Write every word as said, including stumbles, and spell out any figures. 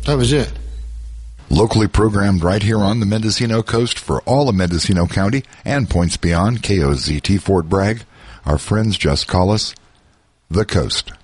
That was it. Locally programmed right here on the Mendocino coast for all of Mendocino County and points beyond, K O Z T Fort Bragg. Our friends just call us The Coast.